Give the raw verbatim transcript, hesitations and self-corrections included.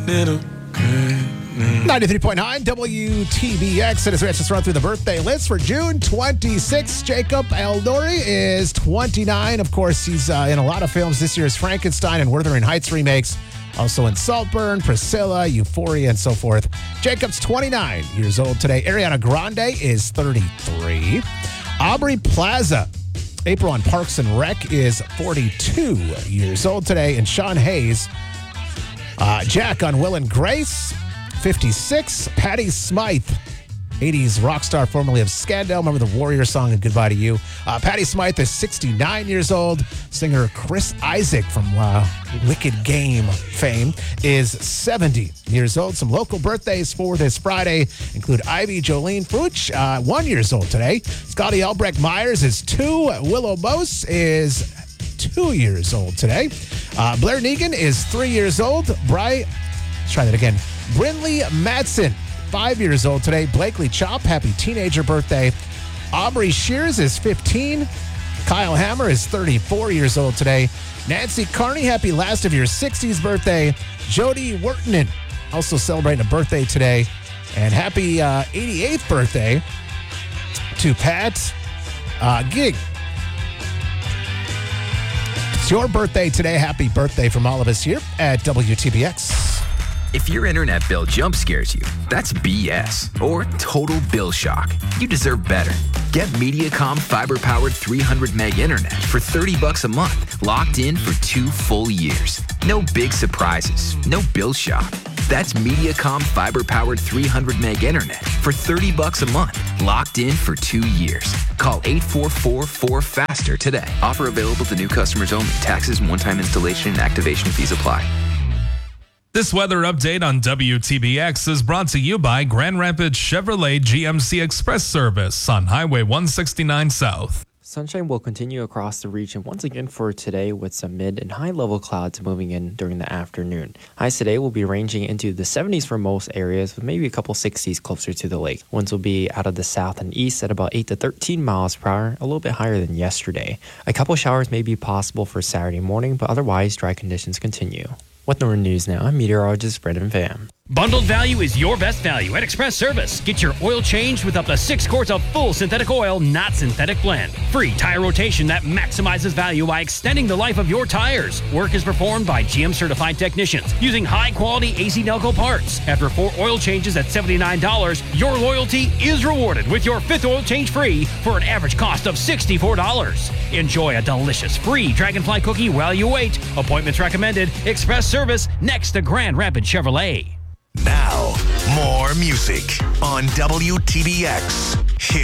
ninety-three point nine W T B X. It is Rich. Let's run through the birthday list for June twenty-sixth. Jacob Elordi is twenty-nine. Of course, he's uh, in a lot of films. This year's Frankenstein and Wuthering Heights remakes. Also in Saltburn, Priscilla, Euphoria, and so forth. Jacob's twenty-nine years old today. Ariana Grande is thirty-three. Aubrey Plaza, April on Parks and Rec, is forty-two years old today. And Sean Hayes, uh, Jack on Will and Grace, fifty-six. Patty Smythe, eighties rock star formerly of Scandal. Remember the Warrior song and Goodbye to You. Uh, Patty Smythe is sixty-nine years old. Singer Chris Isaac from uh, Wicked Game fame is seventy years old. Some local birthdays for this Friday include Ivy Jolene Fuch, uh, one years old today. Scotty Albrecht Myers is two. Willow Mose is two years old today. Uh, Blair Negan is three years old. Bry, let's try that again. Brinley Madsen, five years old today. Blakely Chop, happy teenager birthday. Aubrey Shears is fifteen. Kyle Hammer is thirty-four years old today. Nancy Carney, happy last of your sixties birthday. Jody Wertinen, also celebrating a birthday today. And happy uh, eighty-eighth birthday to Pat uh, Gig. It's your birthday today. Happy birthday from all of us here at W T B X. If your internet bill jump scares you, that's B S or total bill shock. You deserve better. Get Mediacom fiber-powered three hundred meg internet for thirty bucks a month, locked in for two full years. No big surprises, no bill shock. That's Mediacom fiber-powered three hundred meg internet for thirty bucks a month, locked in for two years. Call eight four four four faster today. Offer available to new customers only. Taxes, one-time installation, and activation fees apply. This weather update on W T B X is brought to you by Grand Rapids Chevrolet G M C Express Service on Highway one sixty-nine South. Sunshine will continue across the region once again for today with some mid and high level clouds moving in during the afternoon. Highs today will be ranging into the seventies for most areas with maybe a couple sixties closer to the lake. Winds will be out of the south and east at about eight to thirteen miles per hour, a little bit higher than yesterday. A couple showers may be possible for Saturday morning, but otherwise dry conditions continue. With Northern News Now, I'm meteorologist Brendan Pham. Bundled value is your best value at Express Service. Get your oil changed with up to six quarts of full synthetic oil, not synthetic blend. Free tire rotation that maximizes value by extending the life of your tires. Work is performed by G M certified technicians using high-quality A C Delco parts. After four oil changes at seventy-nine dollars, your loyalty is rewarded with your fifth oil change free for an average cost of sixty-four dollars. Enjoy a delicious free Dragonfly cookie while you wait. Appointments recommended. Express Service next to Grand Rapids Chevrolet. Now, more music on W T B X.